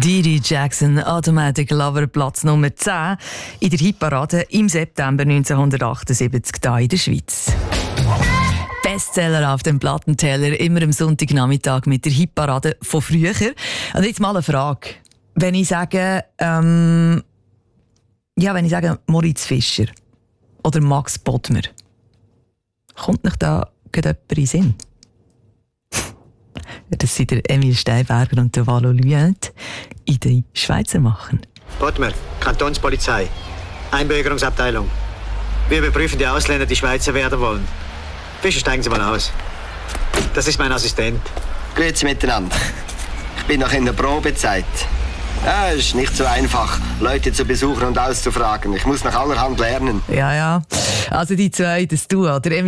Didi Jackson, Automatic Lover, Platz Nummer 10 in der Hitparade im September 1978 hier in der Schweiz. Bestseller auf dem Plattenteller, immer am Sonntagnachmittag mit der Hitparade von früher. Und jetzt mal eine Frage. Wenn ich sage Moritz Fischer oder Max Bodmer, kommt nicht da jemand in den Sinn? Das sind der Emil Steinberger und der Valo Luyent in den Schweizer machen. Bodmer, Kantonspolizei, Einbürgerungsabteilung. Wir überprüfen die Ausländer, die Schweizer werden wollen. Bitte steigen Sie mal aus. Das ist mein Assistent. Grüezi miteinander. Ich bin noch in der Probezeit. Ja, es ist nicht so einfach, Leute zu besuchen und auszufragen. Ich muss nach allerhand lernen. Ja. Also die zwei, das Duo, der Emil